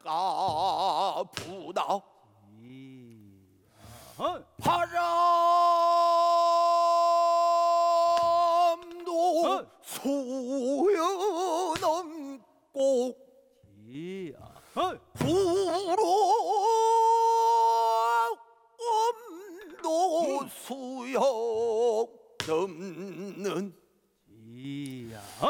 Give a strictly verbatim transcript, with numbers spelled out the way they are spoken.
까부다 어, 바람도 어. 소연넘고 이, 아, 어, 부러움도 수영 넘는 이, 아, 어,